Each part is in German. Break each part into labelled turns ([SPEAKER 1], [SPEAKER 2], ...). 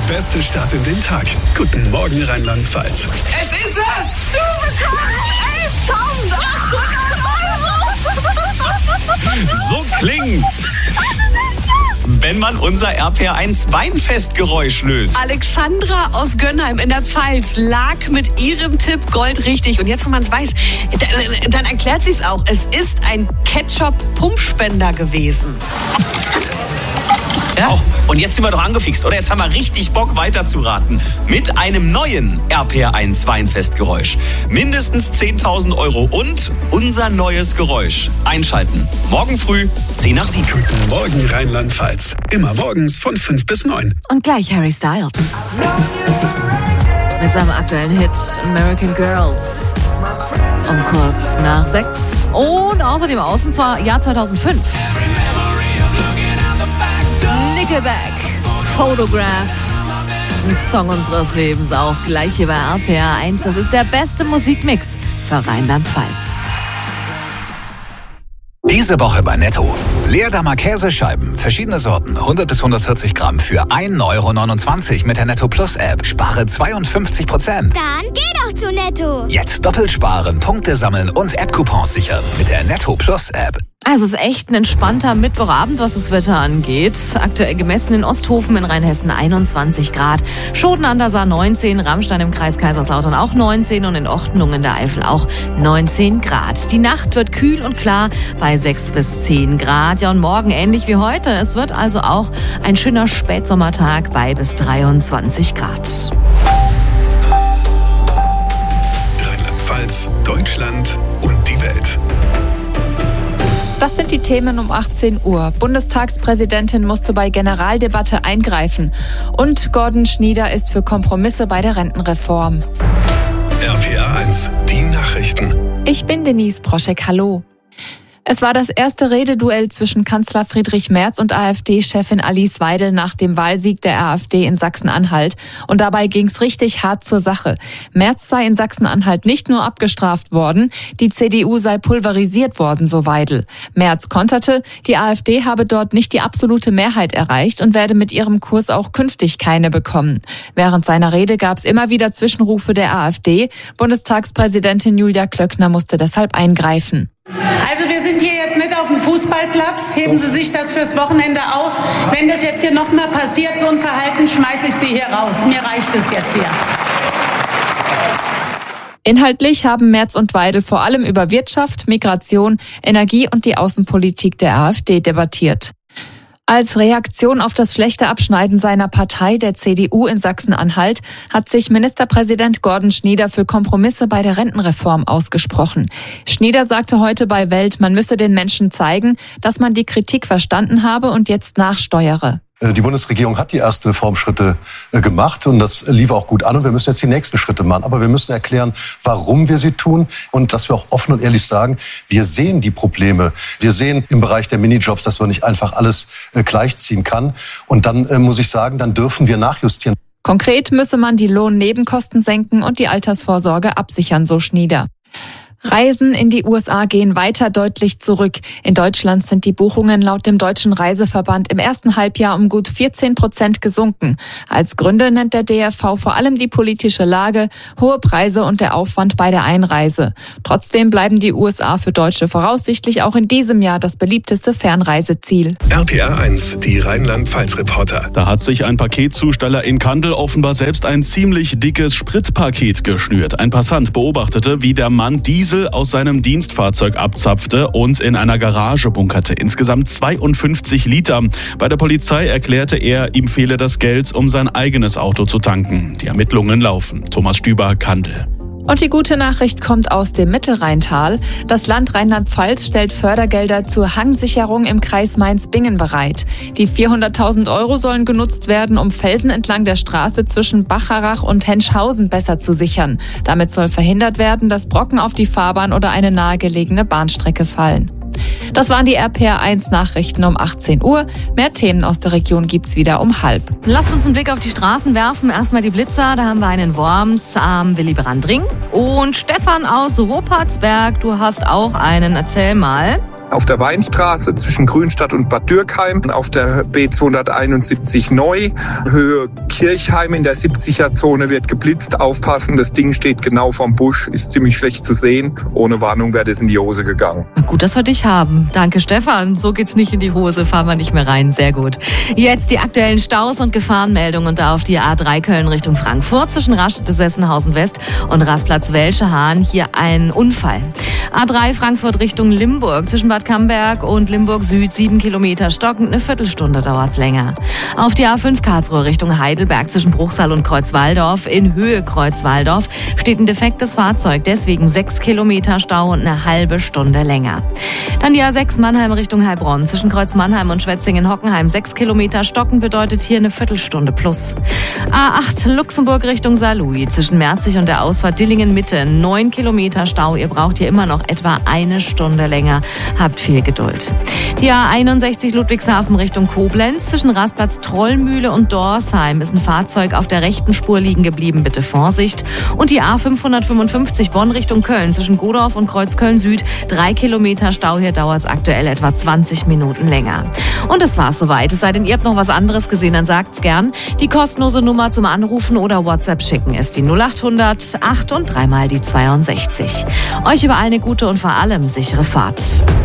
[SPEAKER 1] beste Start in den Tag. Guten Morgen, Rheinland-Pfalz.
[SPEAKER 2] Es ist es!
[SPEAKER 3] Du bekommst 11.800 €!
[SPEAKER 2] So klingt's, wenn man unser RPR1 Weinfestgeräusch löst.
[SPEAKER 4] Alexandra aus Gönnheim in der Pfalz lag mit ihrem Tipp Gold richtig. Und jetzt, wenn man es weiß, dann erklärt sie es auch. Es ist ein Ketchup-Pumpspender gewesen.
[SPEAKER 2] Ja? Oh, und jetzt sind wir doch angefixt, oder? Jetzt haben wir richtig Bock weiterzuraten. Mit einem neuen RPR1 Weinfestgeräusch. Mindestens 10.000 € und unser neues Geräusch. Einschalten. Morgen früh, 10 nach 7.
[SPEAKER 1] Guten Morgen, Rheinland-Pfalz. Immer morgens von 5 bis 9.
[SPEAKER 5] Und gleich Harry Styles. Mit seinem aktuellen Hit American Girls. Um kurz nach 6. Und außerdem aus, und zwar Jahr 2005. Nickelback, Photograph, ein Song unseres Lebens, auch gleich hier bei RPR1. Das ist der beste Musikmix für Rheinland-Pfalz.
[SPEAKER 6] Diese Woche bei Netto. Leerdammer Käsescheiben, verschiedene Sorten, 100 bis 140 Gramm für 1,29 € mit der Netto Plus App. Spare 52%.
[SPEAKER 3] Dann geh doch zu Netto.
[SPEAKER 6] Jetzt doppelt sparen, Punkte sammeln und App-Coupons sichern mit der Netto Plus App.
[SPEAKER 5] Also es ist echt ein entspannter Mittwochabend, was das Wetter angeht. Aktuell gemessen in Osthofen in Rheinhessen 21 Grad, Schoten an der Saar 19, Ramstein im Kreis Kaiserslautern auch 19 und in Ortenung in der Eifel auch 19 Grad. Die Nacht wird kühl und klar bei 6 bis 10 Grad. Ja, und morgen ähnlich wie heute. Es wird also auch ein schöner Spätsommertag bei bis 23 Grad.
[SPEAKER 1] Rheinland-Pfalz, Deutschland und die Welt.
[SPEAKER 7] Das sind die Themen um 18 Uhr. Bundestagspräsidentin musste bei Generaldebatte eingreifen. Und Gordon Schnieder ist für Kompromisse bei der Rentenreform.
[SPEAKER 1] RPR1, die Nachrichten.
[SPEAKER 7] Ich bin Denise Proschek, hallo. Es war das erste Rededuell zwischen Kanzler Friedrich Merz und AfD-Chefin Alice Weidel nach dem Wahlsieg der AfD in Sachsen-Anhalt. Und dabei ging's richtig hart zur Sache. Merz sei in Sachsen-Anhalt nicht nur abgestraft worden, die CDU sei pulverisiert worden, so Weidel. Merz konterte, die AfD habe dort nicht die absolute Mehrheit erreicht und werde mit ihrem Kurs auch künftig keine bekommen. Während seiner Rede gab's immer wieder Zwischenrufe der AfD. Bundestagspräsidentin Julia Klöckner musste deshalb eingreifen.
[SPEAKER 8] Also wir sind hier jetzt nicht auf dem Fußballplatz. Heben Sie sich das fürs Wochenende aus. Wenn das jetzt hier nochmal passiert, so ein Verhalten, schmeiße ich Sie hier raus. Mir reicht es jetzt hier.
[SPEAKER 7] Inhaltlich haben Merz und Weidel vor allem über Wirtschaft, Migration, Energie und die Außenpolitik der AfD debattiert. Als Reaktion auf das schlechte Abschneiden seiner Partei, der CDU in Sachsen-Anhalt, hat sich Ministerpräsident Gordon Schnieder für Kompromisse bei der Rentenreform ausgesprochen. Schnieder sagte heute bei Welt, man müsse den Menschen zeigen, dass man die Kritik verstanden habe und jetzt nachsteuere.
[SPEAKER 9] Die Bundesregierung hat die ersten Reformschritte gemacht und das lief auch gut an und wir müssen jetzt die nächsten Schritte machen. Aber wir müssen erklären, warum wir sie tun und dass wir auch offen und ehrlich sagen, wir sehen die Probleme. Wir sehen im Bereich der Minijobs, dass man nicht einfach alles gleichziehen kann. Und dann muss ich sagen, dann dürfen wir nachjustieren.
[SPEAKER 7] Konkret müsse man die Lohnnebenkosten senken und die Altersvorsorge absichern, so Schnieder. Reisen in die USA gehen weiter deutlich zurück. In Deutschland sind die Buchungen laut dem Deutschen Reiseverband im ersten Halbjahr um gut 14% gesunken. Als Gründe nennt der DRV vor allem die politische Lage, hohe Preise und der Aufwand bei der Einreise. Trotzdem bleiben die USA für Deutsche voraussichtlich auch in diesem Jahr das beliebteste Fernreiseziel.
[SPEAKER 1] RPR1, die Rheinland-Pfalz-Reporter.
[SPEAKER 10] Da hat sich ein Paketzusteller in Kandel offenbar selbst ein ziemlich dickes Spritpaket geschnürt. Ein Passant beobachtete, wie der Mann Diesel aus seinem Dienstfahrzeug abzapfte und in einer Garage bunkerte. Insgesamt 52 Liter. Bei der Polizei erklärte er, ihm fehle das Geld, um sein eigenes Auto zu tanken. Die Ermittlungen laufen. Thomas Stüber, Kandel.
[SPEAKER 7] Und die gute Nachricht kommt aus dem Mittelrheintal. Das Land Rheinland-Pfalz stellt Fördergelder zur Hangsicherung im Kreis Mainz-Bingen bereit. Die 400.000 € sollen genutzt werden, um Felsen entlang der Straße zwischen Bacharach und Henschhausen besser zu sichern. Damit soll verhindert werden, dass Brocken auf die Fahrbahn oder eine nahegelegene Bahnstrecke fallen. Das waren die RPR1 Nachrichten um 18 Uhr. Mehr Themen aus der Region gibt's wieder um 12:30.
[SPEAKER 5] Lasst uns einen Blick auf die Straßen werfen. Erstmal die Blitzer, da haben wir einen Worms am Willy Brandt Ring. Und Stefan aus Ruppertsberg, du hast auch einen, erzähl mal.
[SPEAKER 11] auf der Weinstraße zwischen Grünstadt und Bad Dürkheim, auf der B271 neu, Höhe Kirchheim in der 70er-Zone wird geblitzt. Aufpassen, das Ding steht genau vorm Busch, ist ziemlich schlecht zu sehen. Ohne Warnung wäre das in die Hose gegangen.
[SPEAKER 5] Gut, dass wir dich haben. Danke, Stefan. So geht's nicht in die Hose, fahren wir nicht mehr rein. Sehr gut. Jetzt die aktuellen Staus und Gefahrenmeldungen und da auf die A3 Köln Richtung Frankfurt zwischen Raststätte Sessenhausen West und Rastplatz Welschehahn. Hier ein Unfall. A3 Frankfurt Richtung Limburg zwischen Bad Camberg und Limburg Süd 7 Kilometer stockend, eine Viertelstunde dauert's länger. Auf die A5 Karlsruhe Richtung Heidelberg zwischen Bruchsal und Kreuzwaldorf in Höhe Kreuzwaldorf steht ein defektes Fahrzeug, deswegen 6 Kilometer Stau und eine halbe Stunde länger. Dann die A6 Mannheim Richtung Heilbronn zwischen Kreuz Mannheim und Schwetzingen-Hockenheim 6 Kilometer stocken bedeutet hier eine Viertelstunde plus. A8 Luxemburg Richtung Saarlouis zwischen Merzig und der Ausfahrt Dillingen Mitte 9 Kilometer Stau. Ihr braucht hier immer noch etwa eine Stunde länger. Habt viel Geduld. Die A61 Ludwigshafen Richtung Koblenz zwischen Rastplatz Trollmühle und Dorsheim ist ein Fahrzeug auf der rechten Spur liegen geblieben. Bitte Vorsicht. Und die A555 Bonn Richtung Köln zwischen Godorf und Kreuzköln Süd 3 Kilometer Stau. Hier dauert es aktuell etwa 20 Minuten länger. Und das war's soweit. Es sei denn, ihr habt noch was anderes gesehen, dann sagt's gern. Die kostenlose Nummer zum Anrufen oder WhatsApp schicken ist die 0800 8 und 3 mal die 62. Euch überall eine gute und vor allem sichere Fahrt.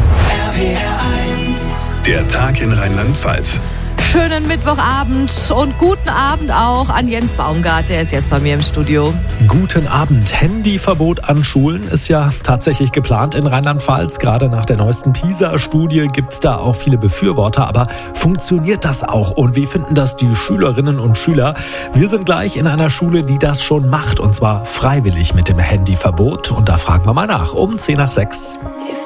[SPEAKER 1] Der Tag in Rheinland-Pfalz.
[SPEAKER 5] Schönen Mittwochabend und guten Abend auch an Jens Baumgart, der ist jetzt bei mir im Studio.
[SPEAKER 12] Guten Abend. Handyverbot an Schulen ist ja tatsächlich geplant in Rheinland-Pfalz. Gerade nach der neuesten PISA-Studie gibt es da auch viele Befürworter. Aber funktioniert das auch? Und wie finden das die Schülerinnen und Schüler? Wir sind gleich in einer Schule, die das schon macht. Und zwar freiwillig mit dem Handyverbot. Und da fragen wir mal nach um 10 nach 6.